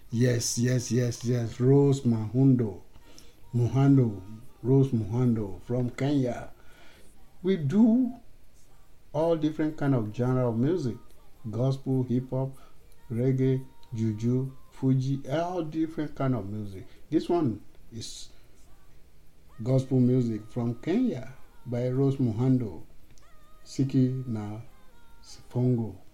Yes. Rose Muhando, Rose Muhando from Kenya. We do all different kind of genre of music: gospel, hip hop, reggae, juju, Fuji, all different kind of music. This one is gospel music from Kenya by Rose Muhando, Siki na Sifongo.